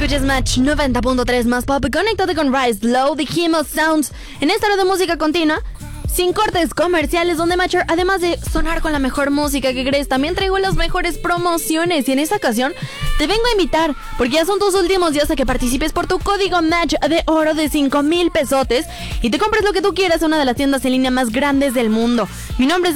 Escuchas Match 90.3 más pop. Conéctate con Rise Low de Chemo Sounds. En esta hora de música continua, sin cortes comerciales, donde Matcher, además de sonar con la mejor música que crees, también traigo las mejores promociones. Y en esta ocasión te vengo a invitar, porque ya son tus últimos días, a que participes por tu código Match de oro de 5,000 pesotes y te compres lo que tú quieras en una de las tiendas en línea más grandes del mundo. Mi nombre es